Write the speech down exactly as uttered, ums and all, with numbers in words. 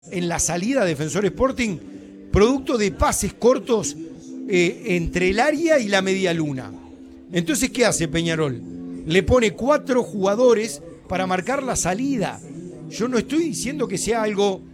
en la salida Defensor Sporting, producto de pases cortos eh, entre el área y la media luna. Entonces, ¿qué hace Peñarol? Le pone cuatro jugadores para marcar la salida. Yo no estoy diciendo que sea algo